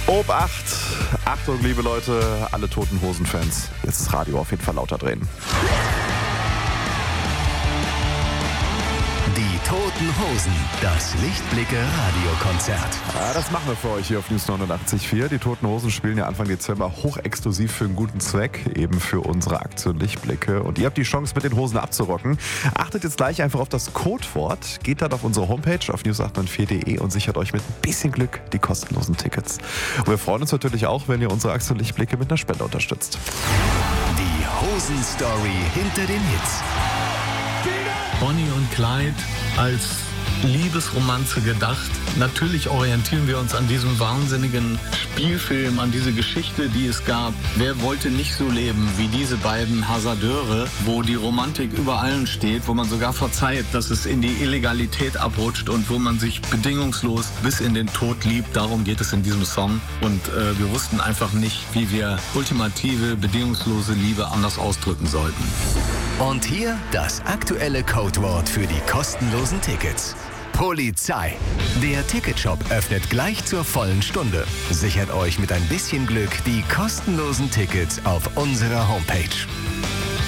Ob 8. Achtung, liebe Leute, alle Toten Hosen-Fans. Jetzt das Radio auf jeden Fall lauter drehen. Die Toten Hosen, das Lichtblicke-Radiokonzert. Ja, das machen wir für euch hier auf News 89.4. Die Toten Hosen spielen ja Anfang Dezember hochexklusiv für einen guten Zweck, eben für unsere Aktion Lichtblicke. Und ihr habt die Chance, mit den Hosen abzurocken. Achtet jetzt gleich einfach auf das Codewort, geht dann auf unsere Homepage auf news894.de und sichert euch mit ein bisschen Glück die kostenlosen Tickets. Und wir freuen uns natürlich auch, wenn ihr unsere Aktion Lichtblicke mit einer Spende unterstützt. Die Hosen-Story hinter den Hits. Bonnie und Clyde als Liebesromanze gedacht. Natürlich orientieren wir uns an diesem wahnsinnigen Spielfilm, an diese Geschichte, die es gab. Wer wollte nicht so leben wie diese beiden Hasardeure, wo die Romantik über allen steht, wo man sogar verzeiht, dass es in die Illegalität abrutscht und wo man sich bedingungslos bis in den Tod liebt. Darum geht es in diesem Song. Und wir wussten einfach nicht, wie wir ultimative, bedingungslose Liebe anders ausdrücken sollten. Und hier das aktuelle Codewort für die kostenlosen Tickets. Polizei. Der Ticketshop öffnet gleich zur vollen Stunde. Sichert euch mit ein bisschen Glück die kostenlosen Tickets auf unserer Homepage.